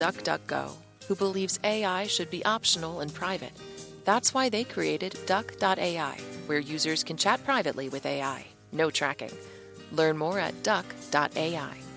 DuckDuckGo, who believes AI should be optional and private. That's why they created Duck.ai, where users can chat privately with AI. No tracking. Learn more at Duck.ai.